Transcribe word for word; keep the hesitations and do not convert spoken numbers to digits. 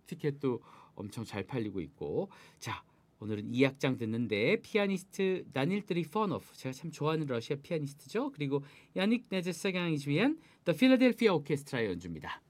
티켓도 엄청 잘 팔리고 있고. 자, 오늘은 이 악장 듣는데 피아니스트 다닐 트리포노프, 제가 참 좋아하는 러시아 피아니스트죠. 그리고 야닉 네제사강이 주연 The Philadelphia Orchestra의 연주입니다.